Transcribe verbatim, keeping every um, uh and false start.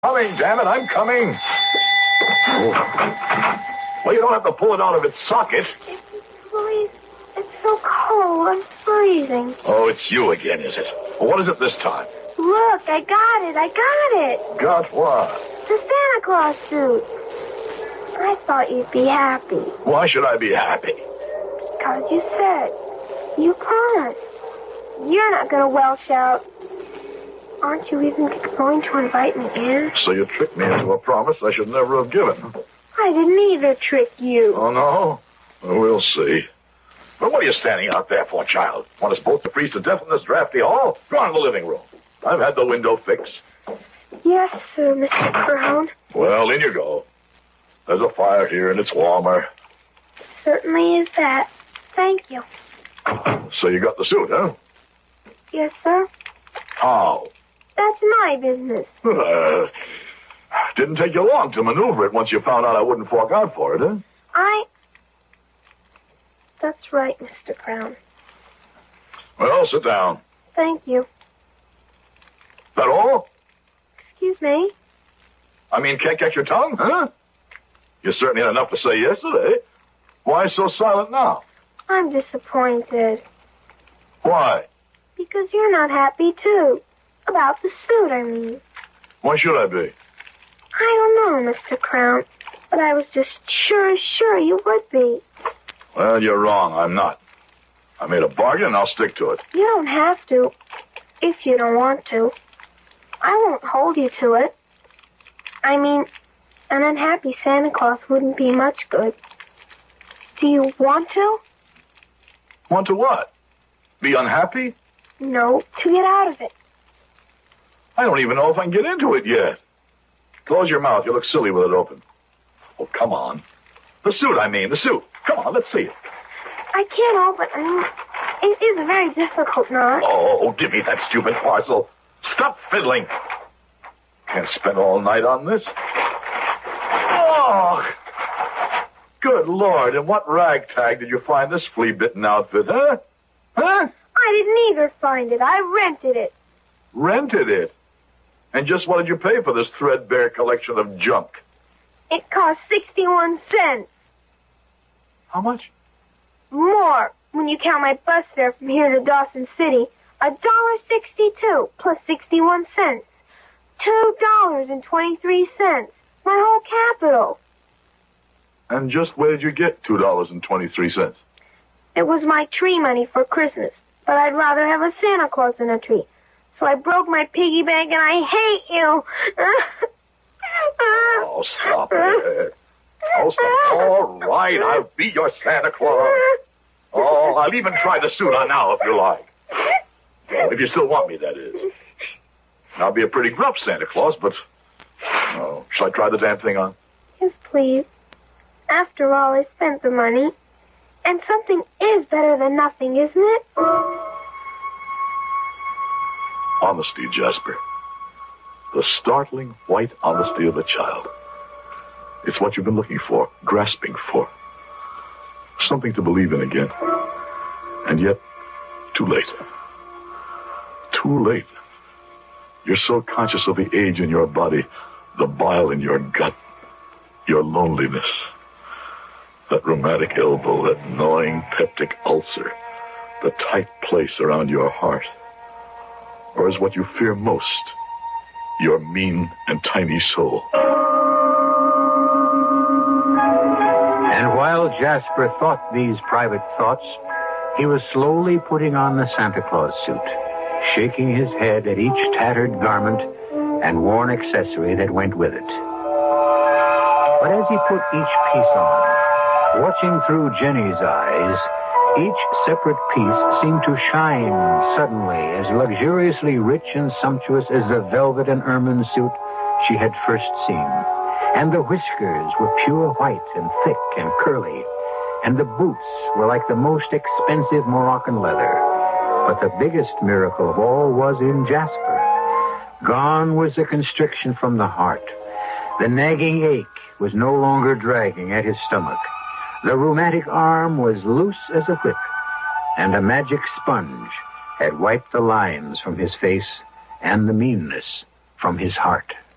Coming, damn it, I'm coming. Well, you don't have to pull it out of its socket. Please, it's so cold. I'm freezing. Oh, it's you again, is it? Well, what is it this time? Look, I got it. I got it. Got what? The Santa Claus suit. I thought you'd be happy. Why should I be happy? Because you said. You promised. You're not going to Welsh out. Aren't you even going to invite me in? So you tricked me into a promise I should never have given. I didn't either trick you. Oh, no? Well, we'll see. But what are you standing out there for, child? Want us both to freeze to death in this drafty hall? Go on to the living room. I've had the window fixed. Yes, sir, Mister Crown. Well, in you go. There's a fire here, and it's warmer. Certainly is that. Thank you. So you got the suit, huh? Yes, sir. How? That's my business. Uh, didn't take you long to maneuver it once you found out I wouldn't fork out for it, huh? I... That's right, Mister Crown. Well, sit down. Thank you. That all? Excuse me? I mean, can't get your tongue, huh? You certainly had enough to say yesterday. Why so silent now? I'm disappointed. Why? Because you're not happy, too. About the suit, I mean. Why should I be? I don't know, Mister Crown, but I was just sure, sure you would be. Well, you're wrong. I'm not. I made a bargain, and I'll stick to it. You don't have to, if you don't want to. I won't hold you to it. I mean, an unhappy Santa Claus wouldn't be much good. Do you want to? Want to what? Be unhappy? No, to get out of it. I don't even know if I can get into it yet. Close your mouth. You look silly with it open. Oh, come on. The suit, I mean, the suit. Come on, let's see it. I can't open it. I mean, it is a very difficult knot. Oh, give me that stupid parcel. Stop fiddling. Can't spend all night on this. Oh! Good Lord, in what ragtag did you find this flea-bitten outfit, huh? Huh? I didn't either find it. I rented it. Rented it? And just what did you pay for this threadbare collection of junk? It cost sixty-one cents. How much? More, when you count my bus fare from here to Dawson City. A dollar sixty-two plus sixty-one cents. Two dollars and twenty-three cents. My whole capital. And just where did you get two dollars and twenty-three cents? It was my tree money for Christmas, but I'd rather have a Santa Claus than a tree. So I broke my piggy bank, and I hate you. Oh, stop it. Oh, stop. All right, I'll be your Santa Claus. Oh, I'll even try the suit on now if you like. Well, if you still want me, that is. I'll be a pretty gruff Santa Claus, but... Oh, shall I try the damn thing on? Yes, please. After all, I spent the money. And something is better than nothing, isn't it? Honesty, Jasper. The startling white honesty of a child. It's what you've been looking for, grasping for. Something to believe in again. And yet, too late. Too late. You're so conscious of the age in your body, the bile in your gut, your loneliness, that rheumatic elbow, that gnawing peptic ulcer, the tight place around your heart. Or is what you fear most your mean and tiny soul? And while Jasper thought these private thoughts, he was slowly putting on the Santa Claus suit, shaking his head at each tattered garment and worn accessory that went with it. But as he put each piece on, watching through Jenny's eyes, each separate piece seemed to shine suddenly as luxuriously rich and sumptuous as the velvet and ermine suit she had first seen. And the whiskers were pure white and thick and curly, and the boots were like the most expensive Moroccan leather. But the biggest miracle of all was in Jasper. Gone was the constriction from the heart. The nagging ache was no longer dragging at his stomach. The rheumatic arm was loose as a whip, and a magic sponge had wiped the lines from his face and the meanness from his heart.